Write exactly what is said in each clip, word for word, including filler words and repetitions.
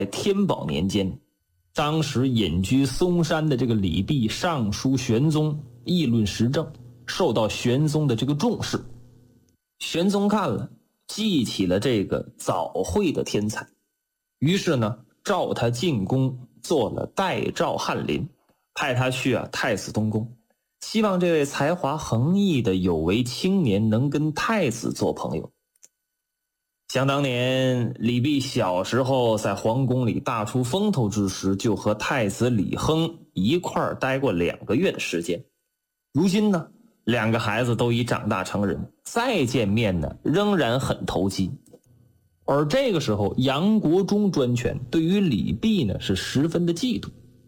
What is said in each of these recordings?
天宝年间，当时隐居嵩山的这个李泌上书玄宗，议论时政，受到玄宗的这个重视。玄宗看了，记起了这个早慧的天才，于是呢，召他进宫做了代诏翰林，派他去啊太子东宫，希望这位才华横溢的有为青年能跟太子做朋友。想当年李泌小时候在皇宫里大出风头之时，就和太子李亨一块儿待过两个月的时间。如今呢，两个孩子都已长大成人，再见面呢，仍然很投机。而这个时候，杨国忠专权，对于李泌呢是十分的嫉妒，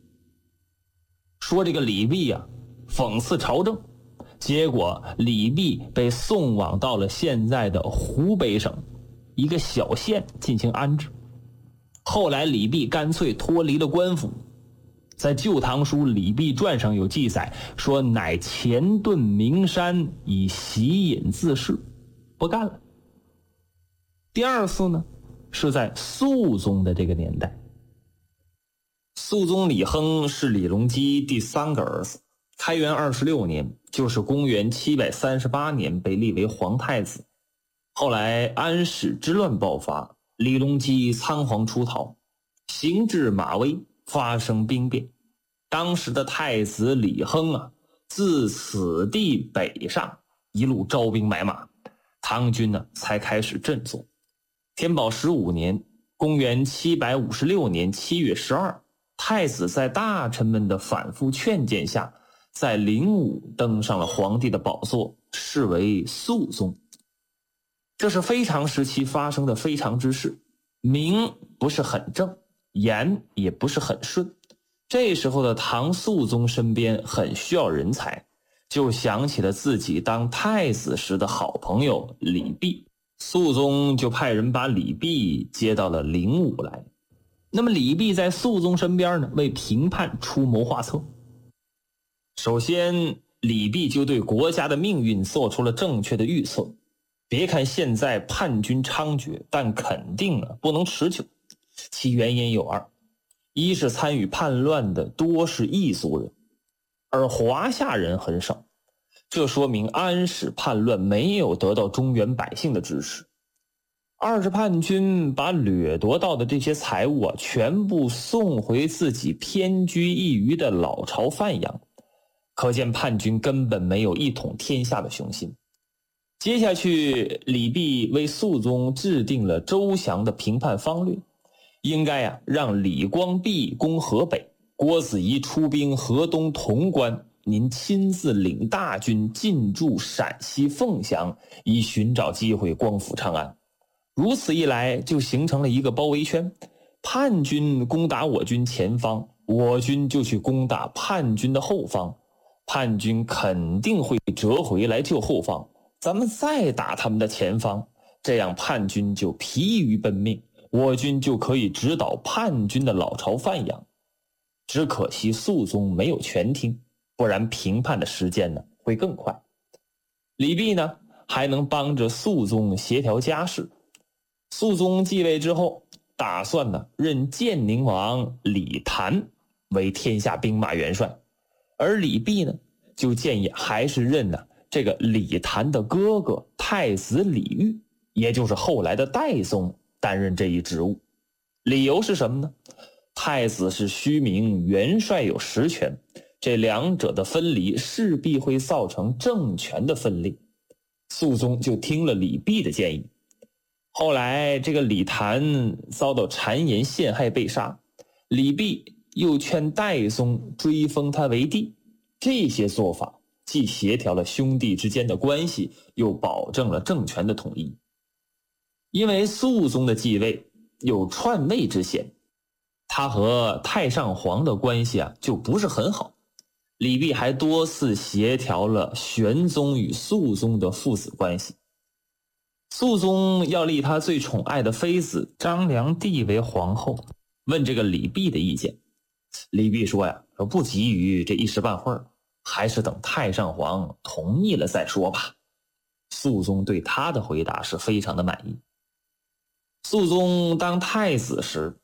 说这个李泌啊讽刺朝政，结果李泌被送往到了现在的湖北省一个小县进行安置。后来李泌干脆脱离了官府，在《旧唐书·李泌传》上有记载，说乃潜遁名山，以习隐自仕，不干了。第二次呢，是在肃宗的这个年代。肃宗李亨是李隆基第三个儿子，开元二十六年，就是公元七百三十八年被立为皇太子。后来安史之乱爆发，李隆基仓皇出逃，行至马威，发生兵变。当时的太子李亨啊，自此地北上，一路招兵买马，唐军呢才开始振作。天宝十五年，公元七百五十六年七月十二，太子在大臣们的反复劝谏下，在灵武登上了皇帝的宝座，是为肃宗。这是非常时期发生的非常之事，名不是很正，言也不是很顺。这时候的唐肃宗身边很需要人才，就想起了自己当太子时的好朋友李泌，肃宗就派人把李泌接到了灵武来。那么李泌在肃宗身边呢，为平叛出谋划策。首先，李泌就对国家的命运做出了正确的预测。别看现在叛军猖獗，但肯定啊不能持久。其原因有二：一是参与叛乱的多是异族人，而华夏人很少，这说明安史叛乱没有得到中原百姓的支持。二是叛军把掠夺到的这些财物啊，全部送回自己偏居一隅的老巢范阳，可见叛军根本没有一统天下的雄心。接下去，李泌为肃宗制定了周详的平叛方略，应该啊让李光弼攻河北，郭子仪出兵河东潼关，您亲自领大军进驻陕西凤翔，以寻找机会光复长安。如此一来，就形成了一个包围圈，叛军攻打我军前方，我军就去攻打叛军的后方，叛军肯定会折回来救后方，咱们再打他们的前方，这样叛军就疲于奔命，我军就可以直捣叛军的老巢范阳。只可惜肃宗没有全听，不然平叛的时间呢会更快。李泌呢还能帮着肃宗协调家事。肃宗继位之后，打算呢任建宁王李谭为天下兵马元帅，而李泌呢就建议还是任呢这个李谭的哥哥太子李煜，也就是后来的代宗，担任这一职务。理由是什么呢？太子是虚名，元帅有实权，这两者的分离势必会造成政权的分裂。肃宗就听了李泌的建议。后来这个李谭遭到谗言陷害被杀，李泌又劝代宗追封他为帝，这些做法既协调了兄弟之间的关系，又保证了政权的统一。因为肃宗的继位有篡位之嫌，他和太上皇的关系啊就不是很好。李泌还多次协调了玄宗与肃宗的父子关系。肃宗要立他最宠爱的妃子张良娣为皇后，问这个李泌的意见。李泌说呀，说不急于这一时半会儿，还是等太上皇同意了再说吧。肃宗对他的回答是非常的满意。肃宗当太子时，